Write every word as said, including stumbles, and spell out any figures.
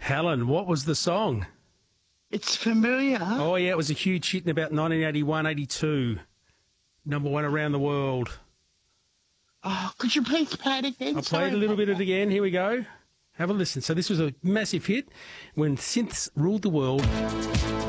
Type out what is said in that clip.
Helen, what was the song? It's familiar. Oh, yeah, it was a huge hit in about nineteen eighty-one, eighty-two. Number one around the world. Oh, could you please play it again? I Sorry played a little about bit of that. it again. Here we go. Have a listen. So this was a massive hit when synths ruled the world.